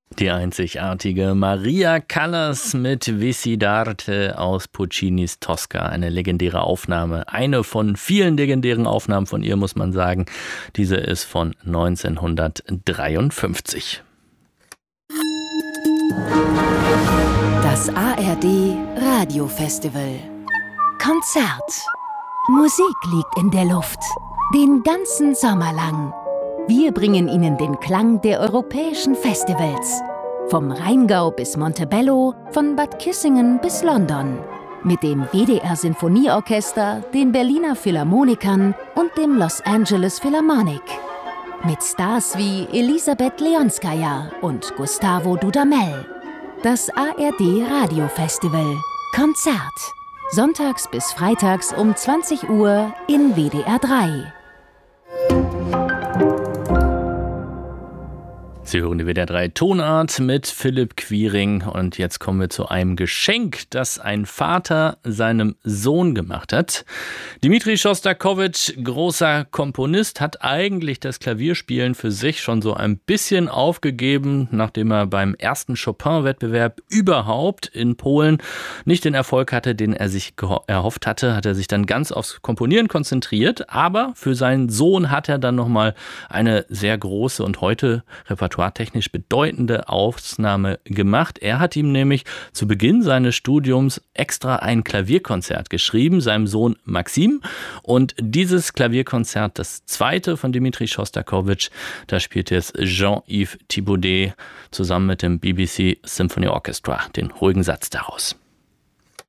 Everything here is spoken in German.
Die einzigartige Maria Callas mit Visidarte aus Puccinis Tosca. Eine legendäre Aufnahme. Eine von vielen legendären Aufnahmen von ihr, muss man sagen. Diese ist von 1953. Das ARD Radiofestival. Konzert. Musik liegt in der Luft. Den ganzen Sommer lang. Wir bringen Ihnen den Klang der europäischen Festivals. Vom Rheingau bis Montebello, von Bad Kissingen bis London. Mit dem WDR Sinfonieorchester, den Berliner Philharmonikern und dem Los Angeles Philharmonic. Mit Stars wie Elisabeth Leonskaya und Gustavo Dudamel. Das ARD Radiofestival. Konzert. Sonntags bis freitags um 20 Uhr in WDR 3. Sie hören die WDR 3 Tonart mit Philipp Quiring und jetzt kommen wir zu einem Geschenk, das ein Vater seinem Sohn gemacht hat. Dmitri Schostakowitsch, großer Komponist, hat eigentlich das Klavierspielen für sich schon so ein bisschen aufgegeben, nachdem er beim ersten Chopin-Wettbewerb überhaupt in Polen nicht den Erfolg hatte, den er sich erhofft hatte, hat er sich dann ganz aufs Komponieren konzentriert, aber für seinen Sohn hat er dann nochmal eine sehr große und heute repertoiretechnisch bedeutende Aufnahme gemacht. Er hat ihm nämlich zu Beginn seines Studiums extra ein Klavierkonzert geschrieben, seinem Sohn Maxim. Und dieses Klavierkonzert, das zweite von Dmitri Schostakowitsch, da spielt jetzt Jean-Yves Thibaudet zusammen mit dem BBC Symphony Orchestra den ruhigen Satz daraus.